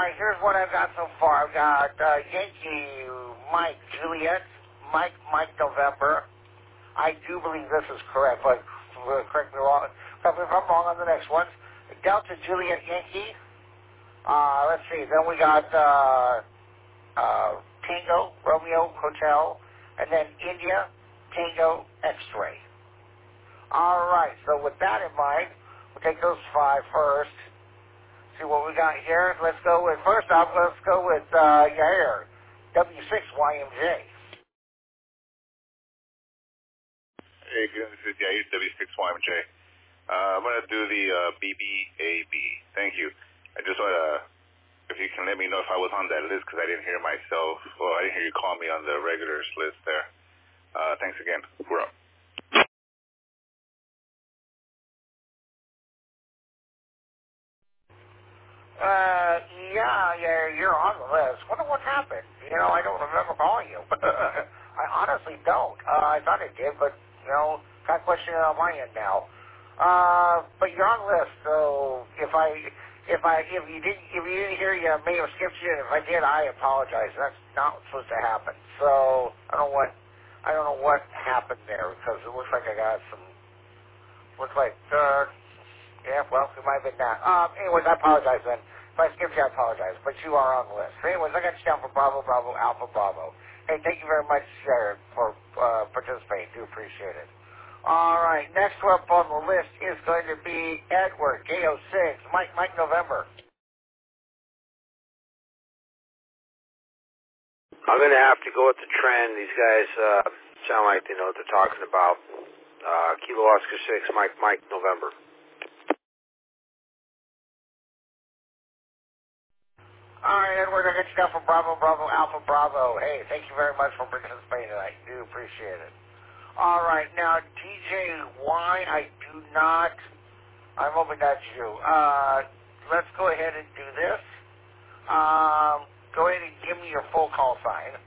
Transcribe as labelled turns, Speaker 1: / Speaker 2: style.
Speaker 1: right, here's what I've got so far. I've got Yankee Mike Juliet, Mike November. I do believe this is correct, but correct me wrong. Correct me if I'm wrong on the next one. Delta Juliet Yankee. Let's see. Then we got Tango Romeo Hotel, and then India Tango X-Ray. All right. So with that in mind, we'll take those 5 first. See what we got here. Let's go with first off. Let's go with Yair W6YMJ.
Speaker 2: Hey, this is Yair W6YMJ. I'm going to do the BBAB. Thank you. I just want to, if you can let me know if I was on that list, because I didn't hear myself, well, I didn't hear you call me on the regulars list there. Thanks again. We're up.
Speaker 1: Yeah, you're on the list. Wonder what happened. You know, I don't remember calling you. I honestly don't. I thought I did, but, you know, got questioning on my end now. But you're on the list, so if you didn't hear you, I may have skipped you, and if I did, I apologize. That's not what's supposed to happen. So, I don't know what happened there, because it looks like I got yeah, well, it might have been that. Anyways, I apologize then. If I skipped you, I apologize. But you are on the list. So anyways, I got you down for Bravo, Bravo, Alpha, Bravo. Hey, thank you very much, Sharon, for participating. Do appreciate it. All right, next up on the list is going to be Edward, J06, Mike November.
Speaker 3: I'm going to have to go with the trend. These guys sound like they know what they're talking about. Kilo Oscar 6, Mike November.
Speaker 1: All right, Edward, I got you down for Bravo, Bravo, Alpha, Bravo. Hey, thank you very much for participating tonight. Do appreciate it. All right, now, TJY, I do not. I'm hoping that's you. Let's go ahead and do this. Go ahead and give me your full call sign.